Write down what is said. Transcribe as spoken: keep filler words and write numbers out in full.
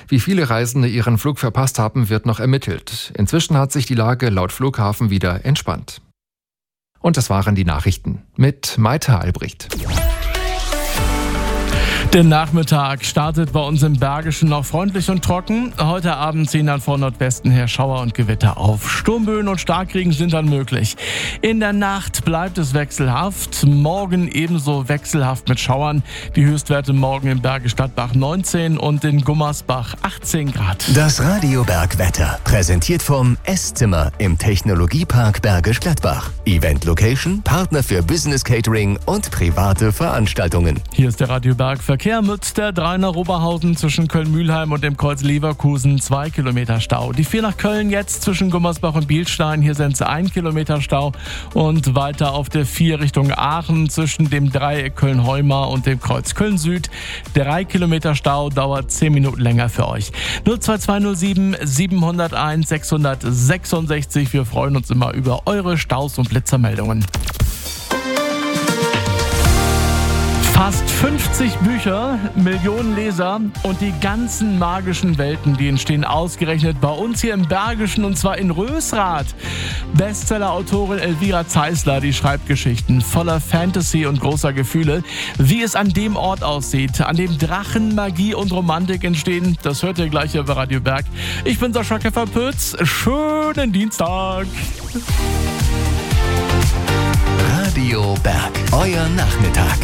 Wie viele Reisende ihren Flug verpasst haben, wird noch ermittelt. Inzwischen hat sich die Lage laut Flughafen wieder entspannt. Und das waren die Nachrichten mit Maite Albrecht. Der Nachmittag startet bei uns im Bergischen noch freundlich und trocken. Heute Abend ziehen dann von Nordwesten her Schauer und Gewitter auf. Sturmböen und Starkregen sind dann möglich. In der Nacht bleibt es wechselhaft. Morgen ebenso wechselhaft mit Schauern. Die Höchstwerte morgen in Bergisch Gladbach neunzehn und in Gummersbach achtzehn Grad. Das Radio Bergwetter, präsentiert vom Esszimmer im Technologiepark Bergisch Gladbach. Event Location, Partner für Business Catering und private Veranstaltungen. Hier ist der Radio Berg Verkehr mit der drei nach Oberhausen zwischen Köln-Mühlheim und dem Kreuz Leverkusen, zwei Kilometer Stau. Die vier nach Köln jetzt zwischen Gummersbach und Bielstein, hier sind es ein Kilometer Stau. Und weiter auf der vier Richtung Aachen zwischen dem Dreieck Köln-Heumar und dem Kreuz Köln-Süd. drei Kilometer Stau, dauert zehn Minuten länger für euch. null zwei zwei null sieben sieben null eins sechs sechs sechs. Wir freuen uns immer über eure Staus- und Blitzermeldungen. Fast fünfzig Bücher, Millionen Leser und die ganzen magischen Welten, die entstehen ausgerechnet bei uns hier im Bergischen und zwar in Rösrath. Bestseller-Autorin Elvira Zeisler, die schreibt Geschichten voller Fantasy und großer Gefühle. Wie es an dem Ort aussieht, an dem Drachen, Magie und Romantik entstehen, das hört ihr gleich hier bei Radio Berg. Ich bin Sascha Keffer-Pütz. Schönen Dienstag. Radio Berg, euer Nachmittag.